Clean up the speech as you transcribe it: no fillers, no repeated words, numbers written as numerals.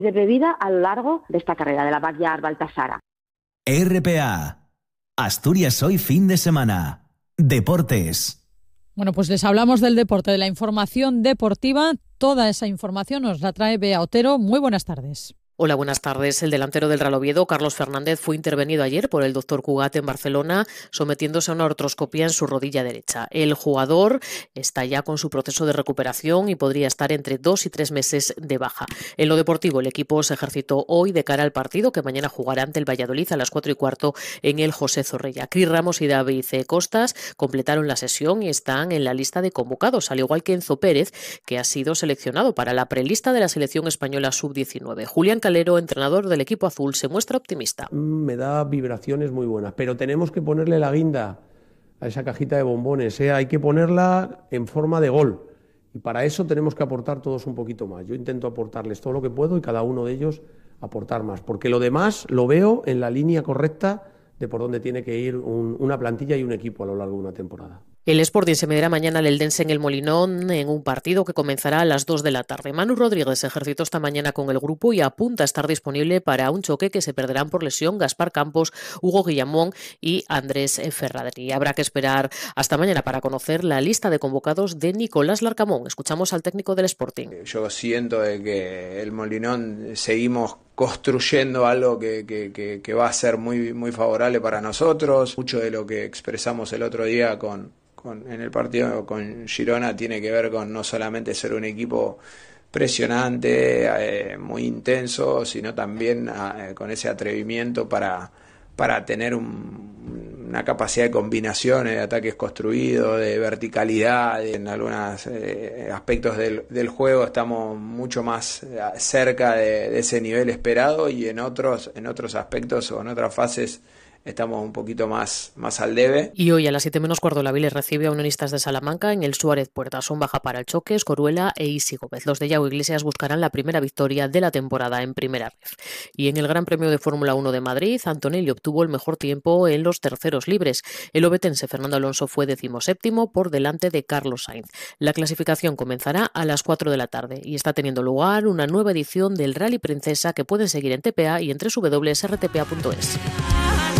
de bebida a lo largo de esta carrera de la Backyard Baltasara. RPA, Asturias hoy fin de semana. Deportes. Bueno, pues les hablamos del deporte, de la información deportiva. Toda esa información nos la trae Bea Otero. Muy buenas tardes. Hola, buenas tardes. El delantero del Real Oviedo, Carlos Fernández, fue intervenido ayer por el doctor Cugat en Barcelona, sometiéndose a una artroscopía en su rodilla derecha. El jugador está ya con su proceso de recuperación y podría estar entre 2 y 3 meses de baja. En lo deportivo, el equipo se ejercitó hoy de cara al partido que mañana jugará ante el Valladolid a las 4:15 en el José Zorrilla. Cris Ramos y David Costas completaron la sesión y están en la lista de convocados, al igual que Enzo Pérez, que ha sido seleccionado para la prelista de la selección española sub-19. Julián Calero, entrenador del equipo azul, se muestra optimista. Me da vibraciones muy buenas, pero tenemos que ponerle la guinda a esa cajita de bombones, hay que ponerla en forma de gol y para eso tenemos que aportar todos un poquito más. Yo intento aportarles todo lo que puedo y cada uno de ellos aportar más, porque lo demás lo veo en la línea correcta de por dónde tiene que ir una plantilla y un equipo a lo largo de una temporada. El Sporting se medirá mañana al Eldense en el Molinón en un partido que comenzará a las 2 de la tarde. Manu Rodríguez se ejercitó esta mañana con el grupo y apunta a estar disponible para un choque que se perderán por lesión Gaspar Campos, Hugo Guillamón y Andrés Ferradri. Habrá que esperar hasta mañana para conocer la lista de convocados de Nicolás Larcamón. Escuchamos al técnico del Sporting. Yo siento de que el Molinón seguimos construyendo algo que va a ser muy, muy favorable para nosotros. Mucho de lo que expresamos el otro día en el partido con Girona tiene que ver con no solamente ser un equipo presionante, muy intenso, sino también con ese atrevimiento para tener una capacidad de combinaciones, de ataques construidos, de verticalidad. En algunos aspectos del juego estamos mucho más cerca de ese nivel esperado y en otros aspectos o en otras fases estamos un poquito más al debe. Y hoy a las 7:15 la Viles recibe a Unionistas de Salamanca en el Suárez Puerta. Son baja para el choque, Escoruela e Isi Gómez. Los de Yago Iglesias buscarán la primera victoria de la temporada en primera ref. Y en el Gran Premio de Fórmula 1 de Madrid, Antonelli obtuvo el mejor tiempo en los terceros libres. El obetense Fernando Alonso fue 17º por delante de Carlos Sainz. La clasificación comenzará a las 4 de la tarde y está teniendo lugar una nueva edición del Rally Princesa que pueden seguir en TPA y en www.rtpa.es.